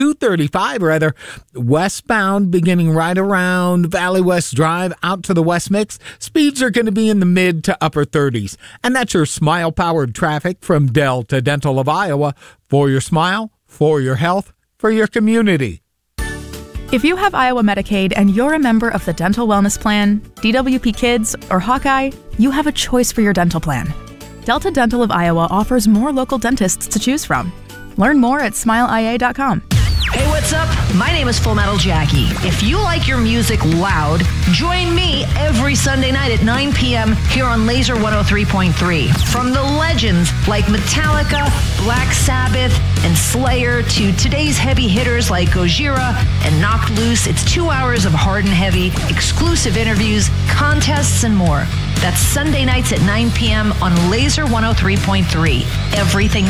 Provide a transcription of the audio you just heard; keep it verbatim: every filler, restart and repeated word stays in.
two thirty-five rather, westbound beginning right around Valley West Drive out to the West Mix. Speeds are going to be in the mid to upper thirties. And that's your smile-powered traffic from Delta Dental of Iowa. For your smile, for your health, for your community. If you have Iowa Medicaid and you're a member of the Dental Wellness Plan, D W P Kids, or Hawkeye, you have a choice for your dental plan. Delta Dental of Iowa offers more local dentists to choose from. Learn more at smile I A dot com. Hey, what's up? My name is Full Metal Jackie. If you like your music loud, join me every Sunday night at nine p.m. here on Laser one oh three point three. From the legends like Metallica, Black Sabbath, and Slayer to today's heavy hitters like Gojira and Knocked Loose, it's two hours of hard and heavy, exclusive interviews, contests, and more. That's Sunday nights at nine p.m. on Laser one oh three point three. Everything